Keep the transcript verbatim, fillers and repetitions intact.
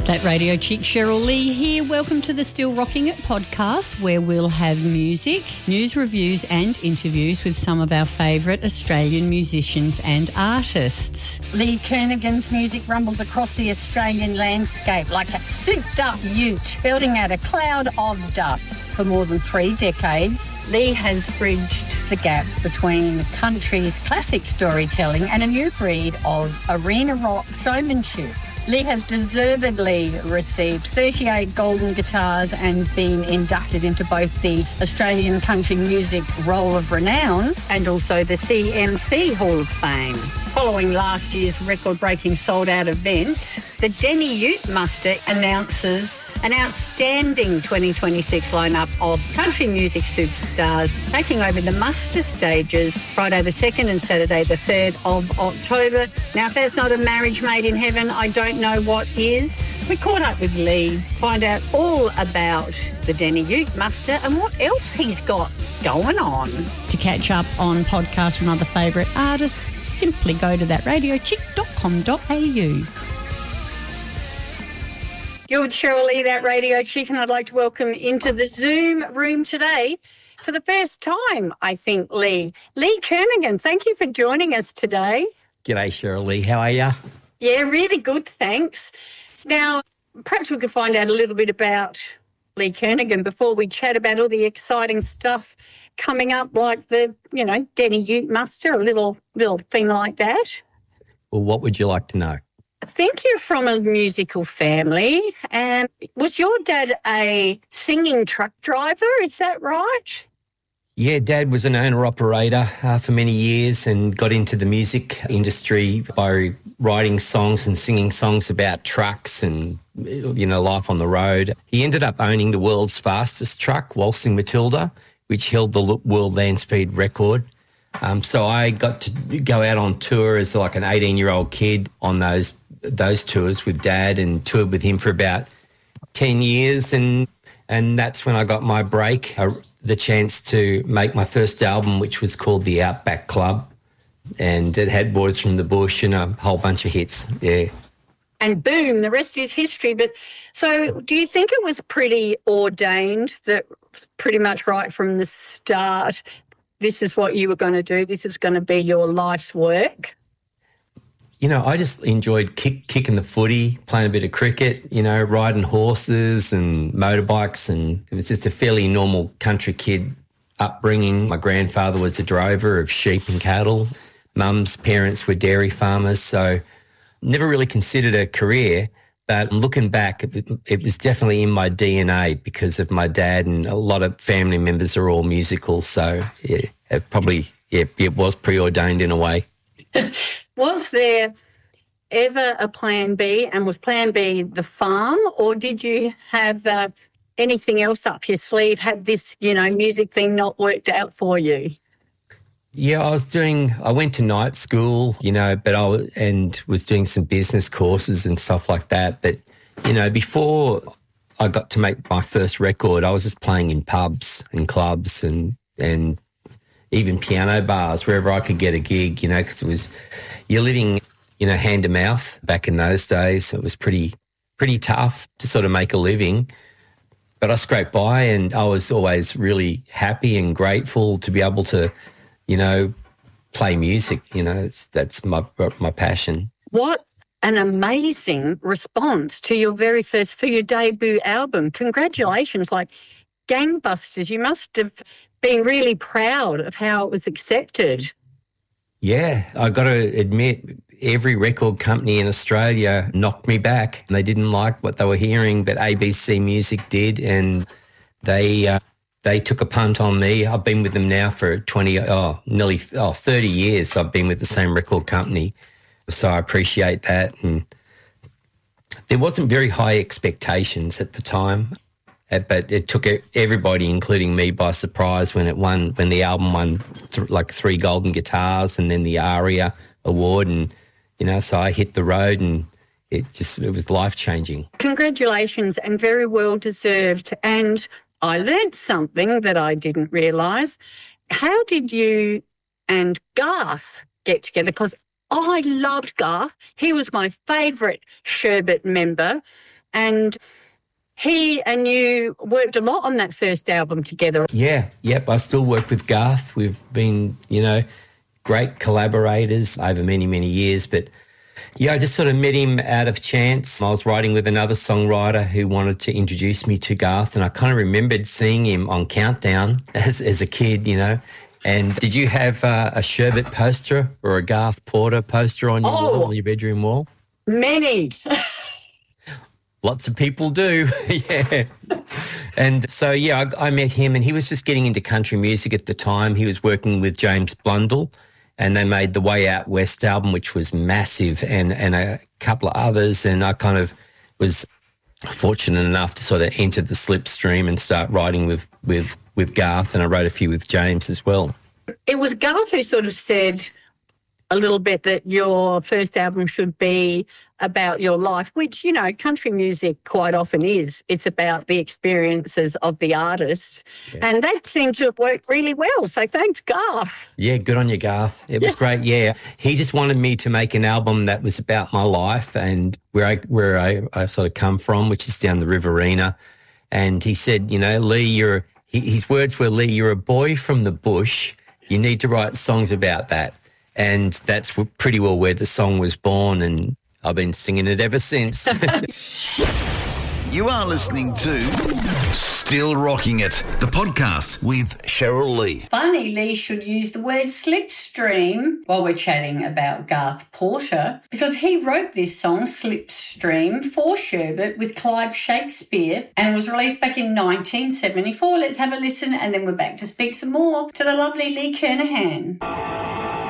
That Radio Chick, Cheryl Lee here. Welcome to the Still Rocking It podcast, where we'll have music, news reviews and interviews with some of our favourite Australian musicians and artists. Lee Kernaghan's music rumbles across the Australian landscape like a souped-up ute building out a cloud of dust. For more than three decades, Lee has bridged the gap between the country's classic storytelling and a new breed of arena rock showmanship. Lee has deservedly received thirty-eight golden guitars and been inducted into both the Australian Country Music Roll of Renown and also the C M C Hall of Fame. Following last year's record-breaking sold-out event, the Denny Ute Muster announces an outstanding twenty twenty-six lineup of country music superstars taking over the muster stages Friday the second and Saturday the third of October. Now, if that's not a marriage made in heaven, I don't know what is. We caught up with Lee, find out all about the Denny Ute Muster and what else he's got going on. To catch up on podcasts from other favourite artists, simply go to that radio chick dot com dot a u. You're with Cheryl Lee, that Radio Chick, and I'd like to welcome into the Zoom room today, for the first time, I think, Lee. Lee Kernaghan, thank you for joining us today. G'day, Cheryl Lee. How are you? Yeah, really good, thanks. Now, perhaps we could find out a little bit about Lee Kernaghan before we chat about all the exciting stuff coming up, like the, you know, Denny Ute Muster, a little little thing like that. Well, what would you like to know? I think you're from a musical family. And was your dad a singing truck driver? Is that right? Yeah, Dad was an owner-operator uh, for many years and got into the music industry by writing songs and singing songs about trucks and, you know, life on the road. He ended up owning the world's fastest truck, Waltzing Matilda, which held the world land speed record. Um, so I got to go out on tour as like an eighteen-year-old kid on those those tours with Dad, and toured with him for about ten years, and and that's when I got my break, uh, the chance to make my first album, which was called The Outback Club, and it had Boys from the Bush and a whole bunch of hits, yeah. And boom, the rest is history. But so do you think it was pretty ordained that pretty much right from the start, this is what you were going to do, this is going to be your life's work? You know, I just enjoyed kick, kicking the footy, playing a bit of cricket, you know, riding horses and motorbikes, and it was just a fairly normal country kid upbringing. My grandfather was a drover of sheep and cattle. Mum's parents were dairy farmers, so never really considered a career. But looking back, it, it was definitely in my D N A because of my dad, and a lot of family members are all musical. So, yeah, it probably, yeah, it was preordained in a way. Was there ever a plan B, and was plan B the farm, or did you have uh, anything else up your sleeve? Had this, you know, music thing not worked out for you? Yeah, I was doing, I went to night school, you know, but I was, and was doing some business courses and stuff like that. But, you know, before I got to make my first record, I was just playing in pubs and clubs and, and even piano bars, wherever I could get a gig, you know, because it was, you're living, you know, hand to mouth back in those days. It was pretty, pretty tough to sort of make a living. But I scraped by, and I was always really happy and grateful to be able to, you know, play music. You know, it's, that's my my passion. What an amazing response to your very first, for your debut album. Congratulations, like gangbusters. You must have been really proud of how it was accepted. Yeah, I got to admit, every record company in Australia knocked me back, and they didn't like what they were hearing, but A B C Music did, and they uh, they took a punt on me. I've been with them now for twenty, oh, nearly oh, thirty years. I've been with the same record company, so I appreciate that. And there wasn't very high expectations at the time, but it took everybody, including me, by surprise when it won, when the album won th- like three golden guitars and then the ARIA award, and you know, so I hit the road, and it just it was life changing. Congratulations, and very well deserved. And I learned something that I didn't realise. How did you and Garth get together? Because I loved Garth. He was my favourite Sherbet member. And he and you worked a lot on that first album together. Yeah, yep. I still work with Garth. We've been, you know, great collaborators over many, many years. But, yeah, I just sort of met him out of chance. I was writing with another songwriter who wanted to introduce me to Garth, and I kind of remembered seeing him on Countdown as, as a kid, you know. And did you have uh, a Sherbet poster or a Garth Porter poster on your, oh, wall, on your bedroom wall? Many. Lots of people do, yeah. And so, yeah, I, I met him, and he was just getting into country music at the time. He was working with James Blundell, and they made the Way Out West album, which was massive, and, and a couple of others. And I kind of was fortunate enough to sort of enter the slipstream and start writing with, with, with Garth, and I wrote a few with James as well. It was Garth who sort of said a little bit that your first album should be about your life, which, you know, country music quite often is. It's about the experiences of the artist. Yeah. And that seemed to have worked really well. So thanks, Garth. Yeah, good on you, Garth. It was yeah. great, yeah. He just wanted me to make an album that was about my life and where I where I, I sort of come from, which is down the Riverina. And he said, you know, Lee, you're, he, his words were, Lee, you're a boy from the bush. You need to write songs about that. And that's pretty well where the song was born, and I've been singing it ever since. You are listening to Still Rocking It, the podcast with Cheryl Lee. Funny, Lee should use the word slipstream while we're chatting about Garth Porter, because he wrote this song, Slipstream, for Sherbet with Clive Shakespeare, and was released back in nineteen seventy-four. Let's have a listen, and then we're back to speak some more to the lovely Lee Kernahan.